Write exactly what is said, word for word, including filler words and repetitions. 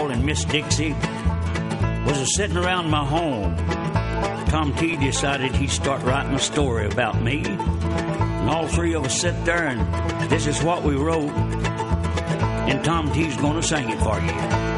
Paul and Miss Dixie was a sitting around my home. Tom T decided he'd start writing a story about me. And all three of us sit there, and this is what we wrote. And Tom T's gonna sing it for you.